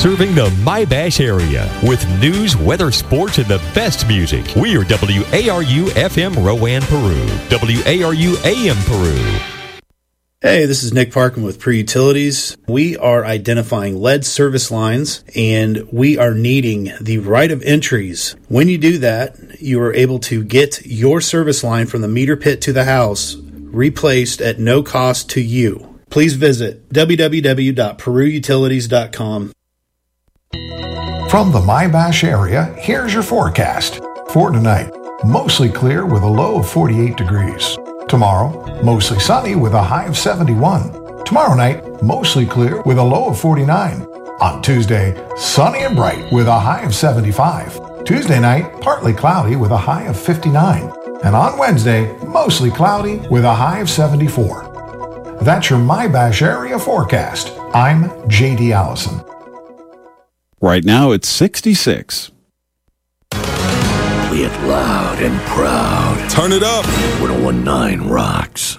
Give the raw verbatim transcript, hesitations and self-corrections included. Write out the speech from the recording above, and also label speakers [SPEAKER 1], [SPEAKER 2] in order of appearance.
[SPEAKER 1] serving the My-Bash area with news, weather, sports, and the best music. We are W A R U F M Rowan, Peru. W A R U A M Peru.
[SPEAKER 2] Hey, this is Nick Parkin with Peru Utilities. We are identifying lead service lines, and we are needing the right of entries. When you do that, you are able to get your service line from the meter pit to the house replaced at no cost to you. Please visit w w w dot peru utilities dot com.
[SPEAKER 3] From the My-Bash area, here's your forecast. For tonight, mostly clear with a low of forty-eight degrees. Tomorrow, mostly sunny with a high of seventy-one. Tomorrow night, mostly clear with a low of forty-nine. On Tuesday, sunny and bright with a high of seventy-five. Tuesday night, partly cloudy with a high of fifty-nine. And on Wednesday, mostly cloudy with a high of seventy-four. That's your My-Bash area forecast. I'm J D Allison.
[SPEAKER 4] Right now, it's sixty-six.
[SPEAKER 5] Play it loud and proud.
[SPEAKER 6] Turn it up.
[SPEAKER 5] ten nineteen rocks.